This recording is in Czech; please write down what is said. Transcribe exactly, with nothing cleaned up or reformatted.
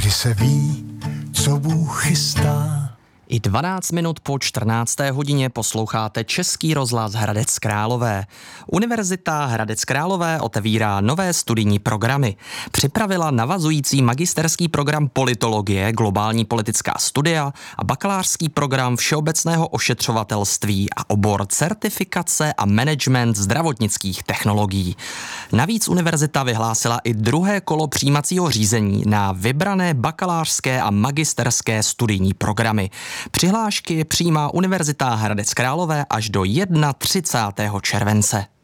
kdy se ví, co Bůh chystá. I dvanáct minut po čtrnácté hodině posloucháte Český rozhlas Hradec Králové. Univerzita Hradec Králové otevírá nové studijní programy. Připravila navazující magisterský program politologie, globální politická studia a bakalářský program všeobecného ošetřovatelství a obor certifikace a management zdravotnických technologií. Navíc univerzita vyhlásila i druhé kolo přijímacího řízení na vybrané bakalářské a magisterské studijní programy. Přihlášky přijímá Univerzita Hradec Králové až do třicátého prvního července.